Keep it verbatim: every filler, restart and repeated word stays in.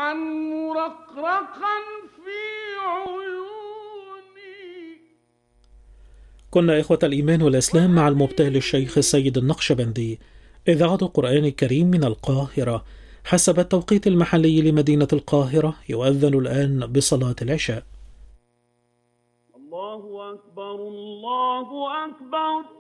دمعا مرقرقا في عيوني. كنا إخوة الإيمان والإسلام مع المبتهل الشيخ السيد النقشبندي، إذاعة القرآن الكريم من القاهرة. حسب التوقيت المحلي لمدينة القاهرة يؤذن الآن بصلاة العشاء. الله أكبر الله أكبر.